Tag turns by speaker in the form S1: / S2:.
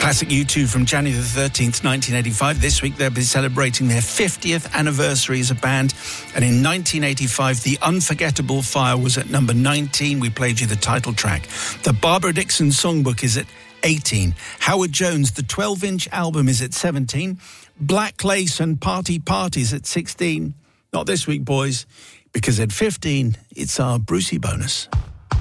S1: Classic U2 from January the 13th, 1985. This week they'll be celebrating their 50th anniversary as a band. And in 1985, The Unforgettable Fire was at number 19. We played you the title track. The Barbara Dixon Songbook is at 18. Howard Jones, the 12-inch album, is at 17. Black Lace and Party Parties at 16. Not this week, boys, because at 15, it's our Brucey bonus.